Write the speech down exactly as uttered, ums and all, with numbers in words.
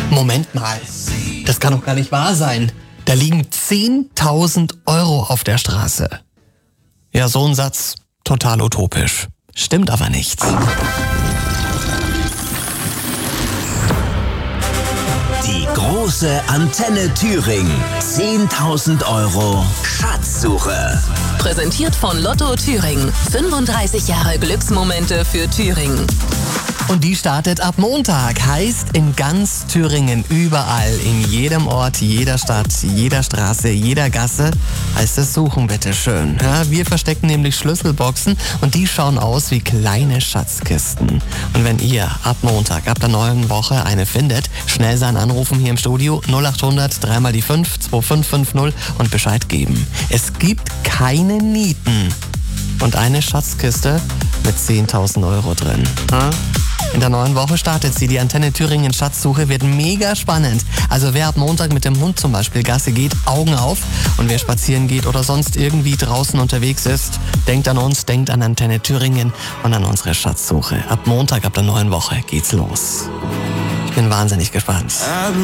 Moment mal, das kann doch gar nicht wahr sein. Da liegen zehntausend Euro auf der Straße. Ja, so ein Satz, total utopisch. Stimmt aber nicht. Die große Antenne Thüringen. zehntausend Euro Schatzsuche. Präsentiert von Lotto Thüringen. fünfunddreißig Jahre Glücksmomente für Thüringen. Und die startet ab Montag. Heißt in ganz Thüringen, überall, in jedem Ort, jeder Stadt, jeder Straße, jeder Gasse, heißt es suchen, bitteschön. Ja, wir verstecken nämlich Schlüsselboxen und die schauen aus wie kleine Schatzkisten. Und wenn ihr ab Montag, ab der neuen Woche eine findet, schnell sein anrufen hier im Studio null acht hundert, dreimal die fünf, zwei fünf fünf null und Bescheid geben. Es gibt keine Nieten und eine Schatzkiste mit zehntausend Euro drin. Ja? In der neuen Woche startet sie. Die Antenne Thüringen Schatzsuche wird mega spannend. Also wer ab Montag mit dem Hund zum Beispiel Gasse geht, Augen auf. Und wer spazieren geht oder sonst irgendwie draußen unterwegs ist, denkt an uns, denkt an Antenne Thüringen und an unsere Schatzsuche. Ab Montag, ab der neuen Woche geht's los. Ich bin wahnsinnig gespannt.